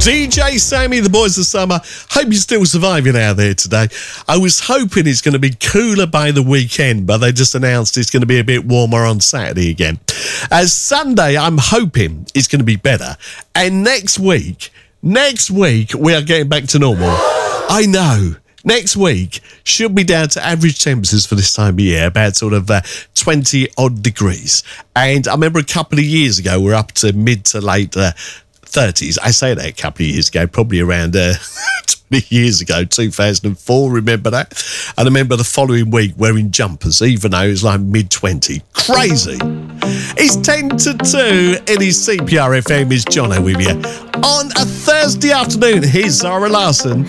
DJ Sammy, the boys of summer. Hope you're still surviving out there today. I was hoping it's going to be cooler by the weekend, but they just announced it's going to be a bit warmer on Saturday again. As Sunday, I'm hoping it's going to be better. And next week, we are getting back to normal. I know. Next week should be down to average temperatures for this time of year, about sort of 20 odd degrees. And I remember a couple of years ago, we're up to mid to late 30s. I say that a couple of years ago, probably around 20 years ago, 2004, remember that? And I remember the following week wearing jumpers, even though it was like mid-20. Crazy. It's 10 to 2 in his CPR FM. Is Jono with you. On a Thursday afternoon, here's Zara Larsson.